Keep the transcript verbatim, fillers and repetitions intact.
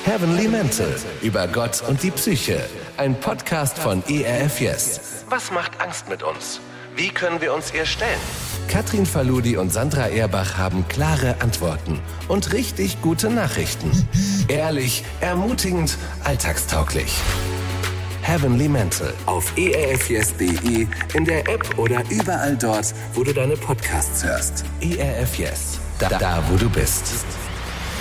Heavenly Mental über Gott und die Psyche. Ein Podcast von E R F Yes. Was macht Angst mit uns? Wie können wir uns ihr stellen? Katrin Faludi und Sandra Erbach haben klare Antworten und richtig gute Nachrichten. Ehrlich, ermutigend, alltagstauglich. Heavenly Mental auf E R F yes punkt de, in der App oder überall dort, wo du deine Podcasts hörst. E R F Yes, da, da wo du bist.